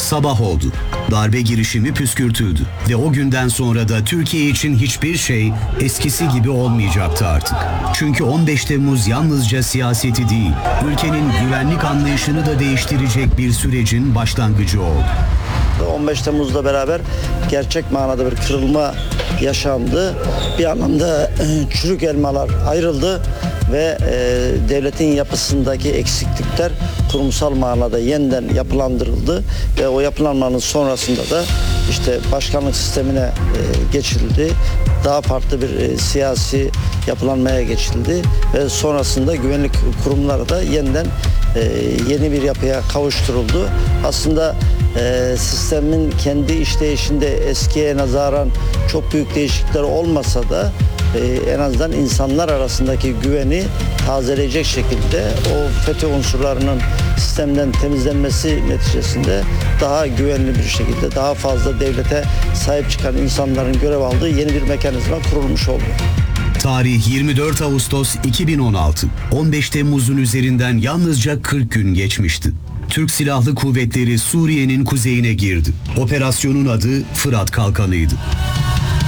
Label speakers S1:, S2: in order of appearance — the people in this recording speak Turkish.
S1: Sabah oldu. Darbe girişimi püskürtüldü ve o günden sonra da Türkiye için hiçbir şey eskisi gibi olmayacaktı artık. Çünkü 15 Temmuz yalnızca siyaseti değil, ülkenin güvenlik anlayışını da değiştirecek bir sürecin başlangıcı oldu.
S2: 15 Temmuz'la beraber gerçek manada bir kırılma yaşandı. Bir anlamda çürük elmalar ayrıldı ve devletin yapısındaki eksiklikler kurumsal manada yeniden yapılandırıldı ve o yapılanmanın sonrasında da işte başkanlık sistemine geçildi. Daha farklı bir siyasi yapılanmaya geçildi ve sonrasında güvenlik kurumları da yeniden yeni bir yapıya kavuşturuldu. Aslında sistemin kendi işleyişinde eskiye nazaran çok büyük değişiklikler olmasa da en azından insanlar arasındaki güveni tazeleyecek şekilde o FETÖ unsurlarının sistemden temizlenmesi neticesinde daha güvenli bir şekilde daha fazla devlete sahip çıkan insanların görev aldığı yeni bir mekanizma kurulmuş oldu.
S1: Tarih 24 Ağustos 2016. 15 Temmuz'un üzerinden yalnızca 40 gün geçmişti. Türk Silahlı Kuvvetleri Suriye'nin kuzeyine girdi. Operasyonun adı Fırat Kalkanı'ydı.